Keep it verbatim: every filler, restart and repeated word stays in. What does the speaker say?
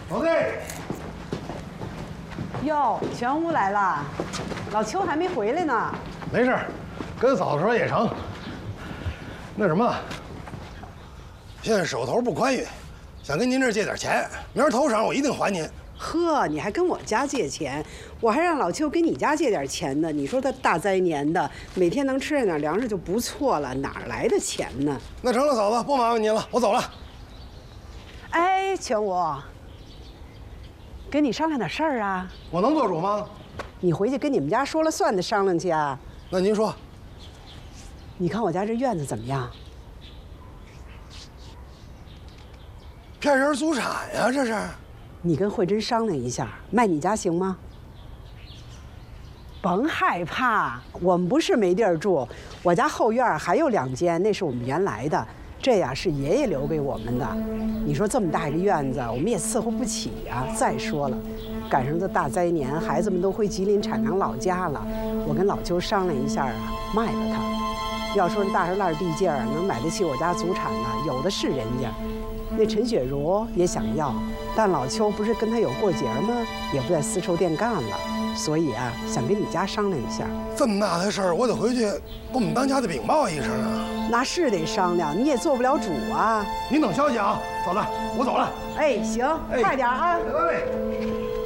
老弟。 哟，全屋来了，老邱还没回来呢。 没事，跟嫂子说也成。那什么，现在手头不宽裕，想跟您这儿借点钱，明儿头晌我一定还您。 呵，你还跟我家借钱？我还让老邱给你家借点钱呢。你说他大灾年的，每天能吃上点粮食就不错了，哪来的钱呢？ 那成了，嫂子，不麻烦您了，我走了。 哎，全武，跟你商量点事儿啊。 我能做主吗？ 你回去跟你们家说了算的商量去啊。 那您说， 你看我家这院子怎么样？ 骗人祖产呀，这是。 你跟慧珍商量一下，卖你家行吗？甭害怕，我们不是没地儿住，我家后院还有两间，那是我们原来的，这呀是爷爷留给我们的。你说这么大一个院子，我们也伺候不起呀。再说了，赶上这大灾年，孩子们都回吉林产粮老家了，我跟老邱商量一下啊，卖了它。要说这大石烂地界儿能买得起我家祖产呢，有的是人家。那陈雪茹也想要，但老邱不是跟他有过节吗？也不在丝绸店干了，所以啊，想跟你家商量一下。 这么大的事儿，我得回去跟我们当家的禀报一声啊。 那是得商量，你也做不了主啊。 您等消息啊，嫂子，我走了。 哎，行， 哎、 快点啊。 各位。